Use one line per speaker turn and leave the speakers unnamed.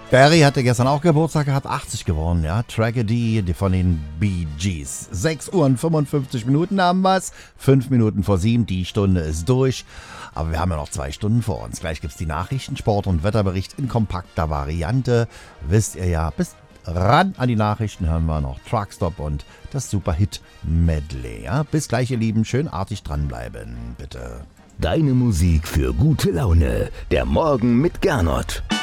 Barry hatte gestern auch Geburtstag gehabt, 80 geworden, ja. Tragedy von den Bee Gees. 6 Uhr und 55 Minuten haben wir's. 5 Minuten vor 7, die Stunde ist durch. Aber wir haben ja noch 2 Stunden vor uns. Gleich gibt's die Nachrichten, Sport- und Wetterbericht in kompakter Variante. Wisst ihr ja, bis ran an die Nachrichten hören wir noch Truckstop und das Superhit-Medley. Ja? Bis gleich, ihr Lieben. Schön artig dranbleiben, bitte.
Deine Musik für gute Laune. Der Morgen mit Gernot.